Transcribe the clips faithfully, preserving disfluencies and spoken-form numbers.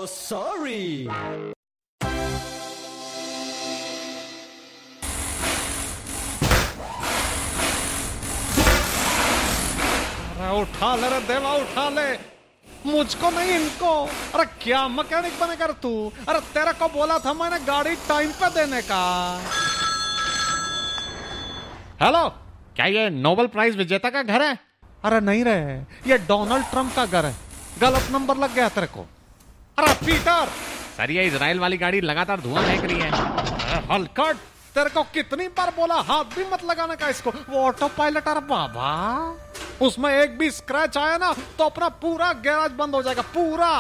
sorry. अरे उठा ले रे देवा, उठा ले, मुझको नहीं इनको। अरे क्या मैकेनिक बनेगा तू? अरे तेरे को बोला था मैंने गाड़ी टाइम पे देने का। हेलो, क्या ये नोबेल प्राइज विजेता का घर है? अरे नहीं रे, ये डोनाल्ड ट्रंप का घर है। गलत नंबर लग गया तेरे को। अरे पीटर, सर ये इजराइल वाली गाड़ी लगातार धुआं फेंक रही है। हलकट, तेरे को कितनी बार बोला हाथ भी मत लगाने का इसको। वो ऑटो पायलट, अरे बाबा, उसमें एक भी स्क्रैच आया ना तो अपना पूरा गैराज बंद हो जाएगा, पूरा।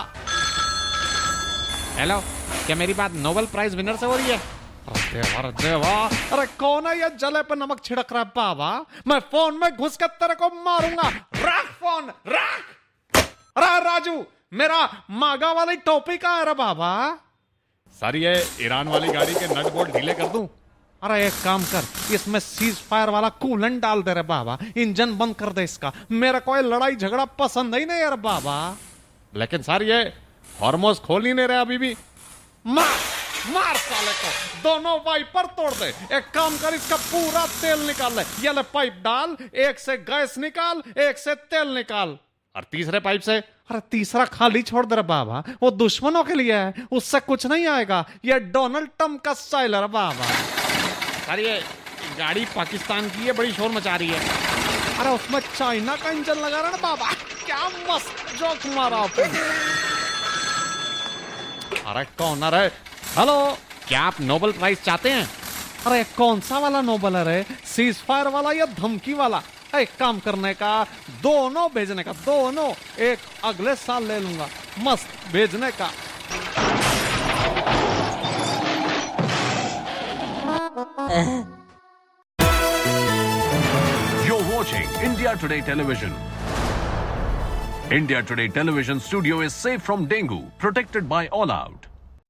हेलो, क्या मेरी बात नोबेल प्राइज विनर से हो रही है? अरे देवा, अरे देवा, अरे कौन है ये जले पे नमक छिड़क रहा है बाबा? मैं फोन में घुस कर तेरे को मारूंगा। रख फोन, रख। अरे राजू, मेरा मागा वाली टोपी का है रे बाबा? सर ये ईरान वाली गाड़ी के नट बोल्ट ढीले कर दूं? अरे एक काम कर, इसमें सीज फायर वाला कूलेंट डाल दे रे बाबा, इंजन बंद कर दे इसका। मेरा कोई लड़ाई झगड़ा पसंद ही नहीं यार बाबा। लेकिन सर ये हॉर्मोस खोल ही नहीं रहे अभी भी। मार मार साले को, दोनों वाइपर तोड़ दे। एक काम कर, इसका पूरा तेल निकाल ले। ये ले पाइप डाल, एक से गैस निकाल, एक से तेल निकाल, और तीसरे पाइप से। अरे तीसरा खाली छोड़ दे रे बाबा, वो दुश्मनों के लिए है, उससे कुछ नहीं आएगा। ये डोनाल्ड ट्रंप का स्टाइल है बाबा। अरे ये गाड़ी पाकिस्तान की है, बड़ी शोर मचा रही है। अरे उसमें चाइना का इंजन लगा रहा है ना बाबा, क्या मस्त जोक मारा आपने। अरे कौन है? हेलो, क्या आप नोबेल प्राइज चाहते हैं? अरे कौन सा वाला नोबेल है रे? सीज फायर वाला या धमकी वाला? एक काम करने का, दोनों भेजने का, दोनों। एक अगले साल ले लूंगा, मस्त भेजने का। You're watching India Today Television. India Today Television studio is safe from dengue, protected by All Out.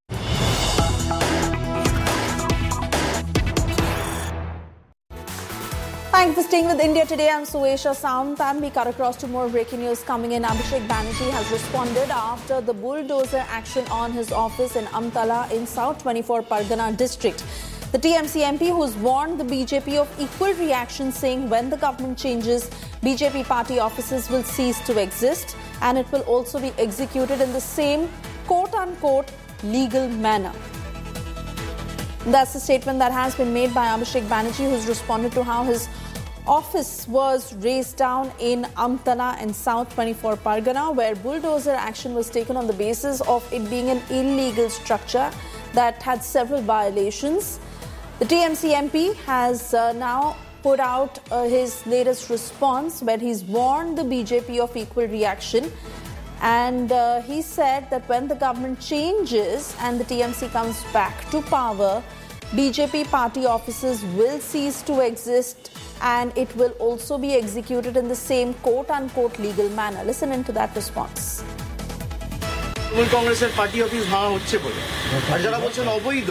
Thanks for staying with India Today. I'm Suesha Samant, and we cut across to more breaking news coming in. Abhishek Banerjee has responded after the bulldozer action on his office in Amtala in South twenty-four Pargana district. The T M C M P who's warned the B J P of equal reaction, saying when the government changes, B J P party offices will cease to exist and it will also be executed in the same quote-unquote legal manner. That's the statement that has been made by Abhishek Banerjee, who's responded to how his office was razed down in Amtala in South twenty-four Pargana, where bulldozer action was taken on the basis of it being an illegal structure that had several violations. The T M C M P has uh, now put out uh, his latest response, where he's warned the B J P of equal reaction. And uh, he said that when the government changes and the T M C comes back to power, B J P party offices will cease to exist and it will also be executed in the same quote-unquote legal manner. Listen into that response. কংগ্রেসের party office ভাঙা হচ্ছে বলে, আর যারা বলছেন অবৈধ,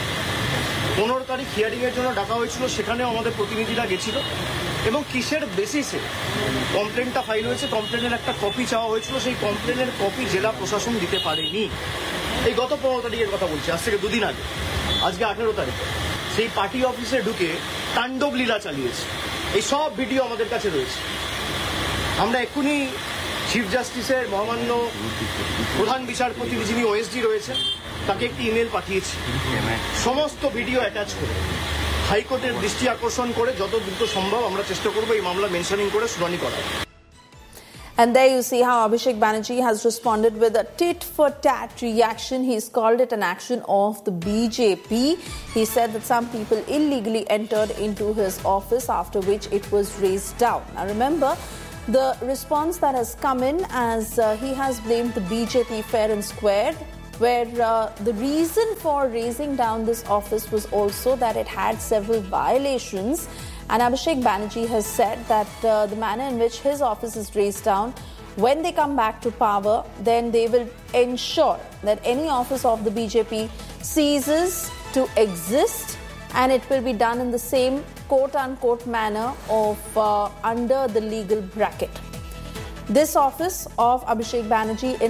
পনেরো তারিখ hearing এর জন্য ডাকা হয়েছিল, সেখানেও আমাদের প্রতিনিধিরা গেছিল এবং কিসের বেসিসে কমপ্লেনটা ফাইল হয়েছে, কমপ্লেনের একটা কপি চাওয়া হয়েছিল, সেই কমপ্লেনের কপি জেলা প্রশাসন দিতে পারেনি। এই গত পনেরো তারিখের কথা বলছি, আজ থেকে দুদিন আগে, আজকে আঠেরো তারিখে সেই পার্টি অফিসে ঢুকে তাণ্ডব লীলা চালিয়েছে। এই সব ভিডিও আমাদের কাছে রয়েছে। আমরা এক্ষুনি চিফ জাস্টিসের মহামান্য প্রধান বিচারপতি যিনি ওএসডি রয়েছেন তাকে একটি ইমেল পাঠিয়েছি, সমস্ত ভিডিও অ্যাটাচ করে হাইকোর্টের দৃষ্টি আকর্ষণ করে যত দ্রুত সম্ভব আমরা চেষ্টা করব এই মামলা মেনশনিং করে শুনানি করার। And there you see how Abhishek Banerjee has responded with a tit-for-tat reaction. He's called it an action of the B J P. He said that some people illegally entered into his office, after which it was razed down. Now remember, the response that has come in as uh, he has blamed the B J P fair and square, where uh, the reason for razing down this office was also that it had several violations. And Abhishek Banerjee has said that uh, the manner in which his office is razed down, when they come back to power, then they will ensure that any office of the B J P ceases to exist, and it will be done in the same quote-unquote manner of uh, under the legal bracket. This office of Abhishek Banerjee in